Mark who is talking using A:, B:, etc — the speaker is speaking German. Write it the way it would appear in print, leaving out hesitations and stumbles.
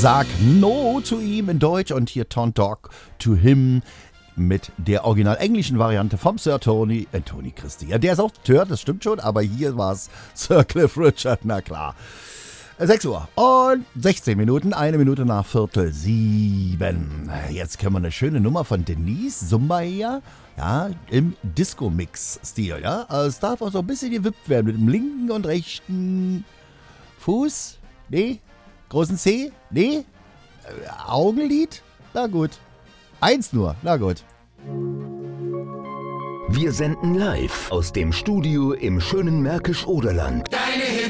A: Sag No zu ihm in Deutsch und hier Don't Talk to Him mit der original englischen Variante vom Sir Tony Christie. Ja, der ist auch Tör, das stimmt schon, aber hier war es Sir Cliff Richard, na klar. 6 Uhr und 16 Minuten, 1 Minute nach 6:45. Jetzt können wir eine schöne Nummer von Denise Sumaya, ja, im Disco-Mix-Stil, ja. Also es darf auch so ein bisschen gewippt werden mit dem linken und rechten Fuß, nee, großen C, nee, Augenlid, na gut. 1 nur, na gut.
B: Wir senden live aus dem Studio im schönen Märkisch-Oderland.
C: Deine Hits.